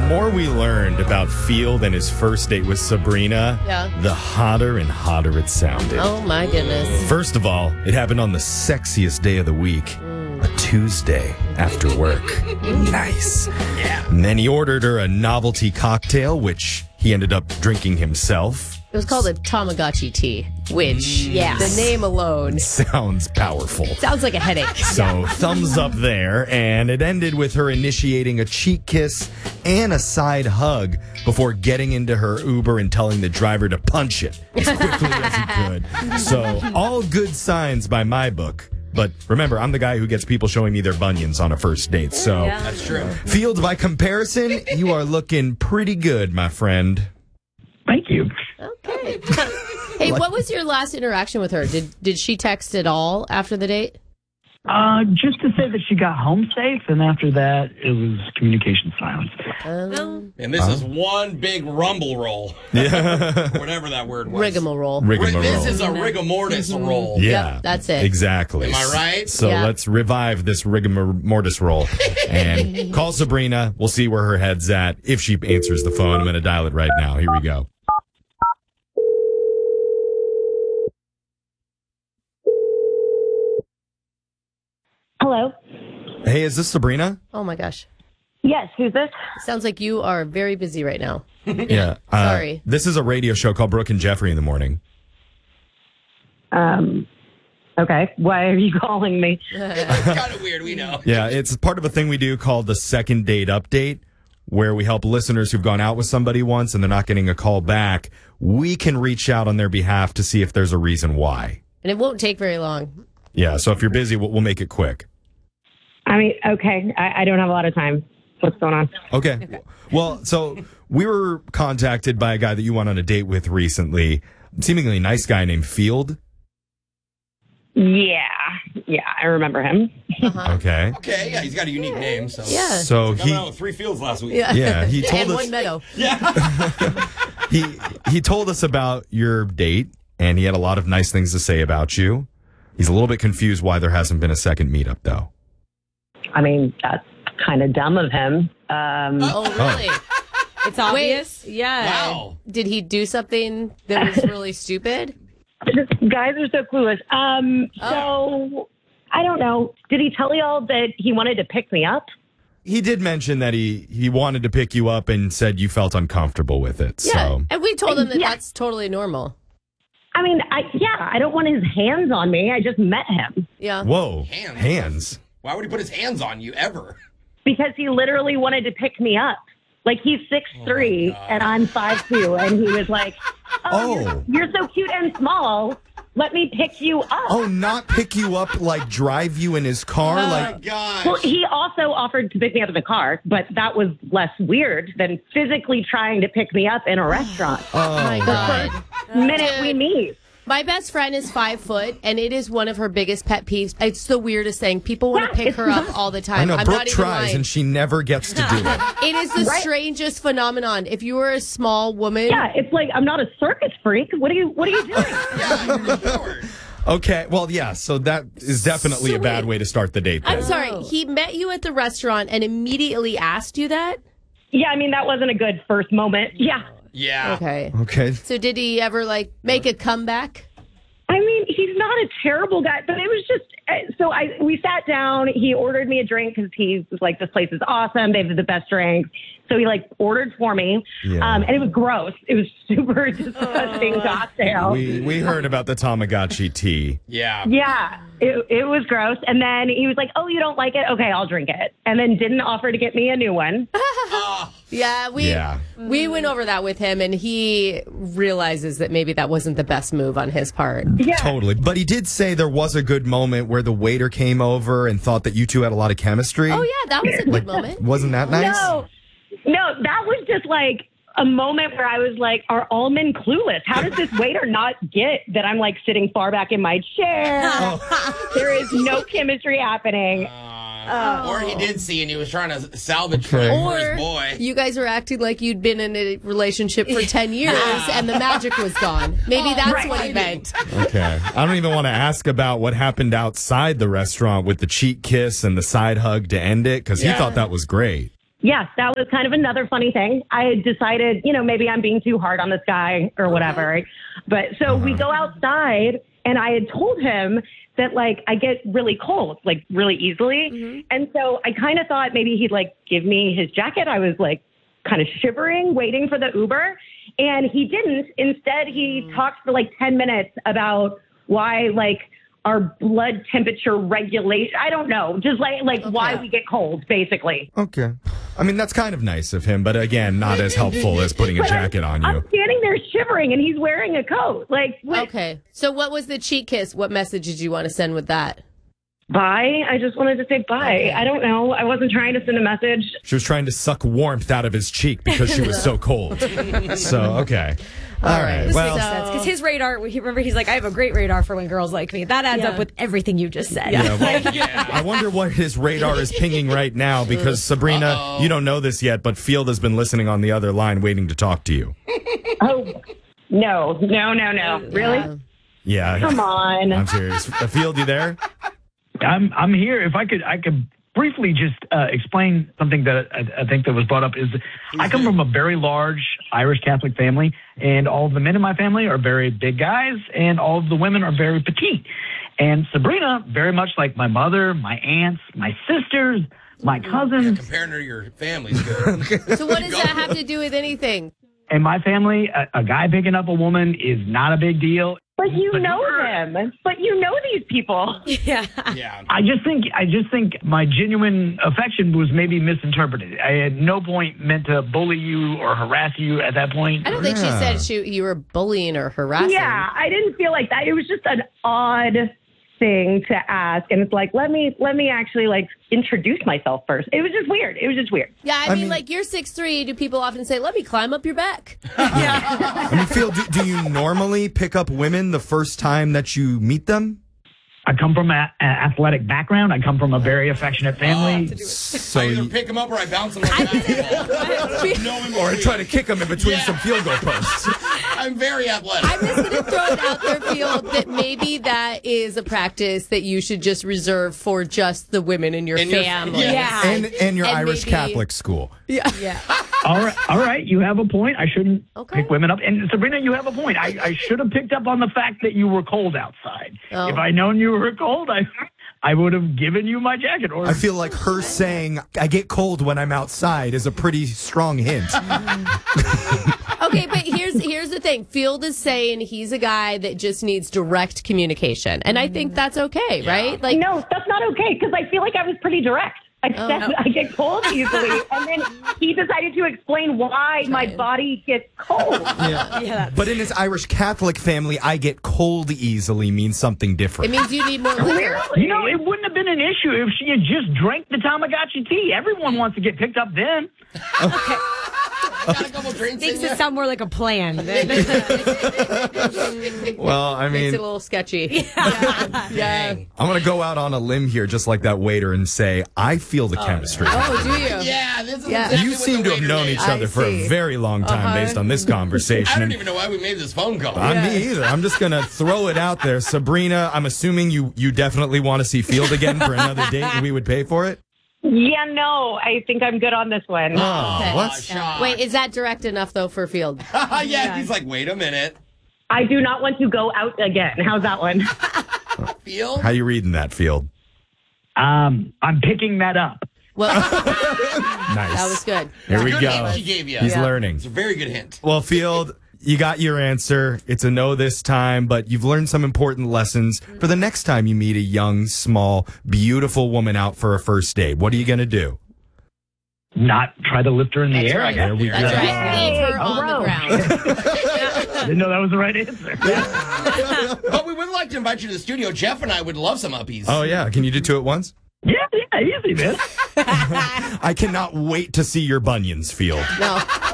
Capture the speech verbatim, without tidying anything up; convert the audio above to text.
more we learned about Field and his first date with Sabrina, Yeah. the hotter and hotter it sounded. Oh, my goodness. First of all, it happened on the sexiest day of the week, a Tuesday after work. Nice. Yeah. And then he ordered her a novelty cocktail, which he ended up drinking himself. It was called a Tamagotchi tea, which, Yes. the name alone Sounds powerful. sounds like a headache. So thumbs up there, and it ended with her initiating a cheek kiss and a side hug before getting into her Uber and telling the driver to punch it as quickly as he could. So all good signs by my book. But remember, I'm the guy who gets people showing me their bunions on a first date. So That's true. Fields, by comparison, you are looking pretty good, my friend. Thank you. Okay. Hey, what was your last interaction with her? Did did she text at all after the date? Uh, just to say that she got home safe, and after that, it was communication silence. Um, And this is one big rumble roll. Yeah. Whatever that word was. rigmarole. Ri- Rigmarole. This is a rigor mortis roll. Yeah, Yep, that's it. Exactly. Am I right? So Yeah. let's revive this rigor mortis roll and call Sabrina. We'll see where her head's at. If she answers the phone, I'm going to dial it right now. Here we go. Hello. Hey, is this Sabrina? Oh, my gosh. Yes, who's this? Sounds like you are very busy right now. Yeah. Uh, Sorry. This is a radio show called Brooke and Jeffrey in the Morning. Um. Okay. Why are you calling me? It's kind of weird, we know. Yeah, it's part of a thing we do called the Second Date Update, where we help listeners who've gone out with somebody once and they're not getting a call back. We can reach out on their behalf to see if there's a reason why. And it won't take very long. Yeah, so if you're busy, we'll, we'll make it quick. I mean, okay. I, I don't have a lot of time. What's going on? Okay. Well, so we were contacted by a guy that you went on a date with recently, seemingly nice guy named Field. Yeah. Yeah, I remember him. Uh-huh. Okay. Okay, yeah, he's got a unique name. So Yeah. So Coming he out with three fields last week. Yeah. Yeah, he told and us- one meadow. he he told us about your date, and he had a lot of nice things to say about you. He's a little bit confused why there hasn't been a second meetup, though. I mean, that's kind of dumb of him. Um, Oh, really? It's obvious. Wait, yeah. Wow. Did he do something that was really stupid? guys are so clueless. Um, so, I don't know. Did he tell y'all that he wanted to pick me up? He did mention that he, he wanted to pick you up and said you felt uncomfortable with it. Yeah. So And we told him that Yeah. that's totally normal. I mean, I yeah, I don't want his hands on me. I just met him Yeah. Whoa. Hands. Hands. Why would he put his hands on you ever? because he literally wanted to pick me up. Like, he's six three and I'm five two, and he was like, oh, Oh. You're, you're so cute and small. Let me pick you up. Oh, not pick you up, like drive you in his car? Oh like my gosh. Well, he also offered to pick me up in the car, but that was less weird than physically trying to pick me up in a restaurant. Oh, my God. minute we Dude. meet. My best friend is five foot, and it is one of her biggest pet peeves. It's the weirdest thing. People want to Yeah, pick it's her up not- all the I time. know I'm Brooke not even tries lying. and she never gets to do it. It is the Right. strangest phenomenon. If you were a small woman, Yeah, it's like I'm not a circus freak. What are you What are you doing? Yeah, you're short. Okay, well, yeah, so that is definitely a bad way to start the date. I'm then. sorry, he met you at the restaurant and immediately asked you that? Yeah, I mean that wasn't a good first moment. Yeah, Yeah. Okay. Okay. So did he ever like make a comeback? I mean he's not a terrible guy, but it was just uh, so I we sat down. He ordered me a drink because he was like, "This place is awesome. They have the best drinks." So he like ordered for me, Yeah. um, and it was gross. It was super disgusting cocktail. We we heard about the Tamagotchi tea. Yeah. Yeah, it, it was gross. And then he was like, "Oh, you don't like it? Okay, I'll drink it." And then didn't offer to get me a new one. Yeah, we Yeah. we went over that with him, and he realizes that maybe that wasn't the best move on his part. Yeah. Totally. But he did say there was a good moment where the waiter came over and thought that you two had a lot of chemistry. Oh yeah, that was a good moment. Wasn't that nice? No, no, that was just like a moment where I was like, are all men clueless? How does this waiter not get that I'm like sitting far back in my chair? There is no chemistry happening. Uh, Or he did see and he was trying to salvage for, Okay. for Or his boy. you guys were acting like you'd been in a relationship for ten years and the magic was gone. Maybe that's right. what he meant. Okay. I don't even want to ask about what happened outside the restaurant with the cheek kiss and the side hug to end it because he Yeah. thought that was great. yes, that was kind of another funny thing. I had decided, you know, maybe I'm being too hard on this guy or whatever. But so we go outside, and I had told him that, like, I get really cold, like, really easily. Mm-hmm. And so I kind of thought maybe he'd, like, give me his jacket. I was, like, kind of shivering, waiting for the Uber. And he didn't. Instead, he mm. talked for, like, ten minutes about why, like, our blood temperature regulation. I don't know. Just like like okay. why we get cold, basically. Okay. I mean, that's kind of nice of him, but again, not as helpful as putting a jacket on you. I'm standing there shivering, and he's wearing a coat. Like, what? Okay. So what was the cheek kiss? What message did you want to send with that? Bye. I just wanted to say bye. Okay. I don't know. I wasn't trying to send a message. She was trying to suck warmth out of his cheek because she was so cold. So, okay. All, All right. This well, makes sense because his radar. He, remember, he's like, I have a great radar for when girls like me. That adds yeah. up with everything you just said. Yeah, well, yeah. I wonder what his radar is pinging right now because Sabrina, Uh-oh. you don't know this yet, but Field has been listening on the other line, waiting to talk to you. Oh no, no, no, no! Really? Yeah. yeah. Come on. I'm serious. Field, you there? I'm I'm here. If I could, I could briefly just uh, explain something that I, I think that was brought up. Is I come from a very large Irish Catholic family, and all of the men in my family are very big guys, and all of the women are very petite. And Sabrina, very much like my mother, my aunts, my sisters, my cousins. Yeah, comparing her to your family's good. So what does that have to do with anything? In my family, a, a guy picking up a woman is not a big deal. But you but know them. But you know these people. Yeah. Yeah. I just think I just think my genuine affection was maybe misinterpreted. I had no point meant to bully you or harass you at that point. I don't think yeah. she said she you were bullying or harassing. Yeah, I didn't feel like that. It was just an odd thing to ask, and it's like let me let me actually like introduce myself first. It was just weird. It was just weird. Yeah, I, I mean, mean, like you're six three. Do people often say, "Let me climb up your back"? Yeah. I mean, Phil, do, do you normally pick up women the first time that you meet them? I come from an athletic background. I come from a very affectionate family. Uh, so I either you, pick them up or I bounce them like basketball. No, or I try to kick them in between yeah. some field goal posts. I'm very athletic. I'm just going to throw it out there, Field, that maybe that is a practice that you should just reserve for just the women in your in your, family. Yeah. Yeah. And, and your And Irish maybe- Catholic school. Yeah. Yeah. All right, all right, you have a point. I shouldn't Okay. pick women up. And Sabrina, you have a point. I, I should have picked up on the fact that you were cold outside. Oh. If I'd known you were cold, I I would have given you my jacket. Or I feel like her saying, I get cold when I'm outside is a pretty strong hint. Okay, but here's here's the thing. Field is saying he's a guy that just needs direct communication, and I think that's okay, right? Like, No, that's not okay because I feel like I was pretty direct. I said Oh. I get cold easily, and then he decided to explain why my body gets cold. Yeah. Yeah. But in his Irish Catholic family, I get cold easily means something it different. means you need more liquor. You know, it wouldn't have been an issue if she had just drank the Tamagotchi tea. Everyone wants to get picked up then. Got a couple drinks Makes in it ya. sound more like a plan. Well, I Makes mean, it a little sketchy. Yeah. yeah. I'm going to go out on a limb here, just like that waiter, and say, I feel the chemistry. Oh, do you? Yeah, this is Yeah. exactly You what seem the to have waiter known did. each I other for see. a very long time Uh-huh. based on this conversation. I don't And- even know why we made this phone call. Uh, me either. I'm just going to throw it out there. Sabrina, I'm assuming you, you definitely want to see Field again for another date and we would pay for it? Yeah, no, I think I'm good on this one. Oh, Okay. what? Shock. Wait, is that direct enough though for Field? yeah, he's like, wait a minute. I do not want to go out again. How's that one? Feel? How you reading that, Field? Um, I'm picking that up. Well, Nice. that was good. Here we Good go. hint she gave you. He's Yeah. learning. It's a very good hint. Well, Field, you got your answer. It's a no this time, but you've learned some important lessons for the next time you meet a young, small, beautiful woman out for a first date. What are you going to do? Not try to lift her in the That's air. right. I guess. There we That's go. right. Leave her Oh, on the wow. ground. I didn't know that was the right answer. But we would like to invite you to the studio. Jeff and I would love some uppies. Oh, yeah. Can you do two at once? Yeah, yeah, easy, man. I cannot wait to see your bunions, Field. No.